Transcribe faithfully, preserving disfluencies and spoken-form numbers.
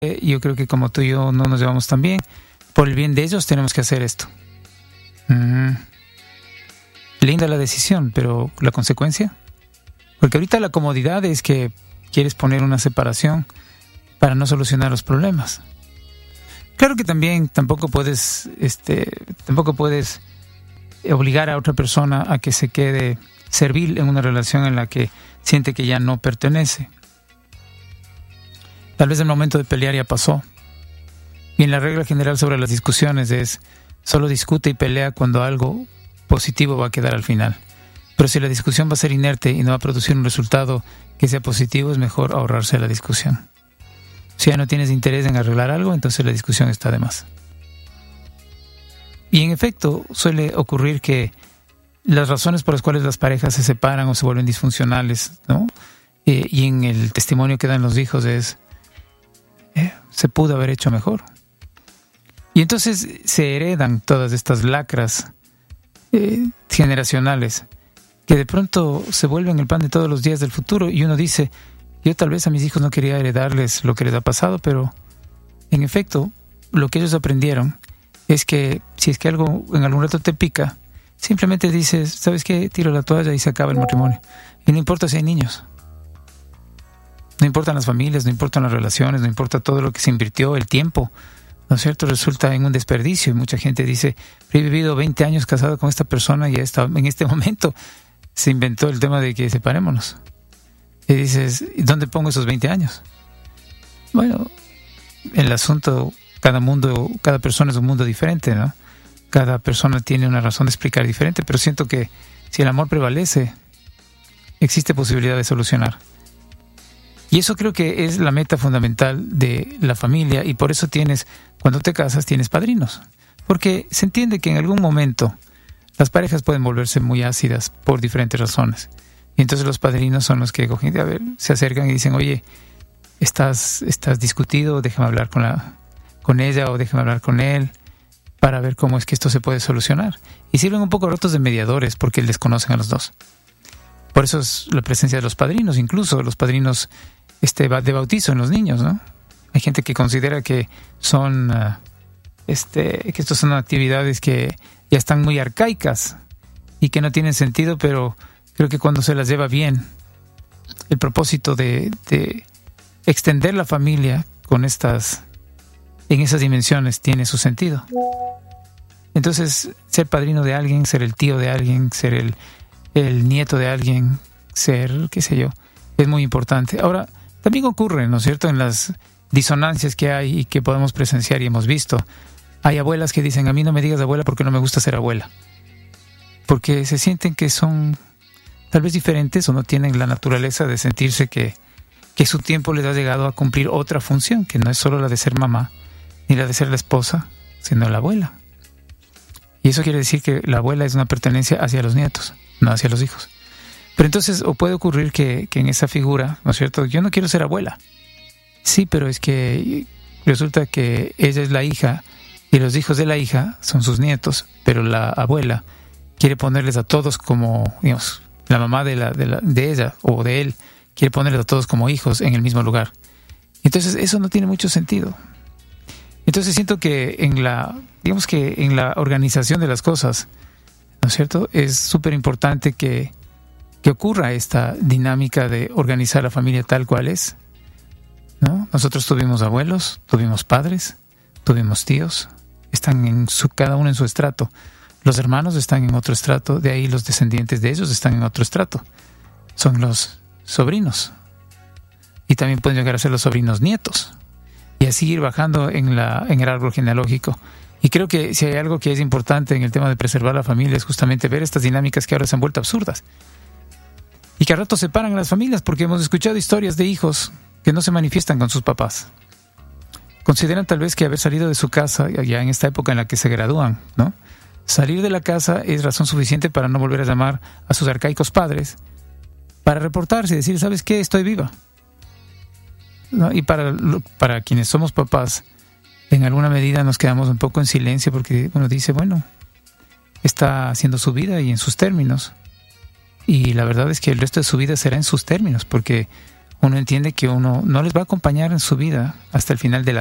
yo creo que como tú y yo no nos llevamos tan bien, por el bien de ellos tenemos que hacer esto. Mm. Linda la decisión, pero ¿la consecuencia? Porque ahorita la comodidad es que quieres poner una separación para no solucionar los problemas. Claro que también tampoco puedes, este, tampoco puedes obligar a otra persona a que se quede servil en una relación en la que siente que ya no pertenece. Tal vez el momento de pelear ya pasó. Y en la regla general sobre las discusiones es solo discute y pelea cuando algo positivo va a quedar al final. Pero si la discusión va a ser inerte y no va a producir un resultado que sea positivo, es mejor ahorrarse la discusión. Si ya no tienes interés en arreglar algo, entonces la discusión está de más. Y en efecto, suele ocurrir que las razones por las cuales las parejas se separan o se vuelven disfuncionales, ¿no? Eh, y en el testimonio que dan los hijos es eh, se pudo haber hecho mejor. Y entonces se heredan todas estas lacras eh, generacionales que de pronto se vuelven el pan de todos los días del futuro, y uno dice, yo tal vez a mis hijos no quería heredarles lo que les ha pasado, pero en efecto, lo que ellos aprendieron es que si es que algo en algún rato te pica, simplemente dices, ¿sabes qué? Tiro la toalla y se acaba el matrimonio. Y no importa si hay niños. No importan las familias, no importan las relaciones, no importa todo lo que se invirtió, el tiempo, ¿no es cierto? Resulta en un desperdicio, y mucha gente dice, he vivido veinte años casado con esta persona y esta, en este momento se inventó el tema de que separémonos. Y dices, ¿dónde pongo esos veinte años? Bueno, el asunto, cada mundo, cada persona es un mundo diferente, ¿no? Cada persona tiene una razón de explicar diferente, pero siento que si el amor prevalece, existe posibilidad de solucionar. Y eso creo que es la meta fundamental de la familia, y por eso tienes, cuando te casas, tienes padrinos. Porque se entiende que en algún momento las parejas pueden volverse muy ácidas por diferentes razones. Y entonces los padrinos son los que cogen, a ver, se acercan y dicen, oye, estás, estás discutido, déjame hablar con, la, con ella o déjame hablar con él para ver cómo es que esto se puede solucionar. Y sirven un poco rotos de mediadores porque les conocen a los dos. Por eso es la presencia de los padrinos, incluso los padrinos este, de bautizo en los niños, ¿no? Hay gente que considera que son, uh, este, que estas son actividades que ya están muy arcaicas y que no tienen sentido, pero creo que cuando se las lleva bien, el propósito de, de extender la familia con estas, en esas dimensiones tiene su sentido. Entonces, ser padrino de alguien, ser el tío de alguien, ser el, el nieto de alguien, ser, qué sé yo, es muy importante. Ahora, también ocurre, ¿no es cierto?, en las disonancias que hay y que podemos presenciar y hemos visto. Hay abuelas que dicen, a mí no me digas abuela porque no me gusta ser abuela. Porque se sienten que son tal vez diferentes o no tienen la naturaleza de sentirse que, que su tiempo les ha llegado a cumplir otra función, que no es solo la de ser mamá, ni la de ser la esposa, sino la abuela. Y eso quiere decir que la abuela es una pertenencia hacia los nietos, no hacia los hijos. Pero entonces, o puede ocurrir que, que en esa figura, ¿no es cierto?, yo no quiero ser abuela. Sí, pero es que resulta que ella es la hija y los hijos de la hija son sus nietos, pero la abuela quiere ponerles a todos como, digamos, la mamá de, la, de, la, de ella o de él quiere ponerles a todos como hijos en el mismo lugar. Entonces eso no tiene mucho sentido. Entonces siento que en la, digamos que en la organización de las cosas, ¿no es cierto?, es súper importante que, que ocurra esta dinámica de organizar la familia tal cual es, ¿no? Nosotros tuvimos abuelos, tuvimos padres, tuvimos tíos, están en su, cada uno en su estrato. Los hermanos están en otro estrato, de ahí los descendientes de ellos están en otro estrato. Son los sobrinos. Y también pueden llegar a ser los sobrinos nietos. Y así ir bajando en, la, en el árbol genealógico. Y creo que si hay algo que es importante en el tema de preservar la familia es justamente ver estas dinámicas que ahora se han vuelto absurdas. Y que a rato separan a las familias porque hemos escuchado historias de hijos que no se manifiestan con sus papás. Consideran tal vez que haber salido de su casa, ya en esta época en la que se gradúan, ¿no?, salir de la casa es razón suficiente para no volver a llamar a sus arcaicos padres, para reportarse y decir, ¿sabes qué? Estoy viva. ¿No? Y para, para quienes somos papás, en alguna medida nos quedamos un poco en silencio porque uno dice, bueno, está haciendo su vida y en sus términos. Y la verdad es que el resto de su vida será en sus términos, porque uno entiende que uno no les va a acompañar en su vida hasta el final de la